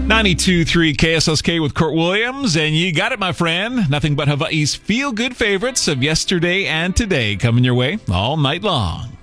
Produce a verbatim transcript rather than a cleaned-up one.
ninety-two point three K S S K with Court Williams, and you got it, my friend. Nothing but Hawaii's feel-good favorites of yesterday and today coming your way all night long.